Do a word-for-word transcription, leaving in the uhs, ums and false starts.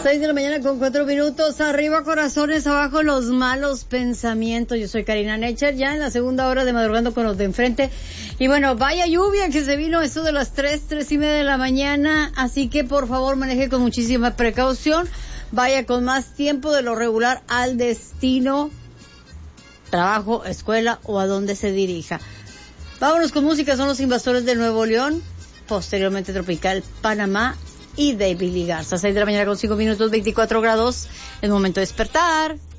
Seis de la mañana con cuatro minutos. Arriba corazones, abajo los malos pensamientos. Yo soy Karina Necher, ya en la segunda hora de Madrugando con los de enfrente. Y bueno, vaya lluvia que se vino eso de las tres, tres y media de la mañana. Así que por favor maneje con muchísima precaución. Vaya con más tiempo de lo regular al destino, trabajo, escuela o a donde se dirija. Vámonos con música, son los Invasores de Nuevo León. Posteriormente Tropical Panamá y David Lee Garza. seis de la mañana con cinco minutos, veinticuatro grados. El momento de despertar.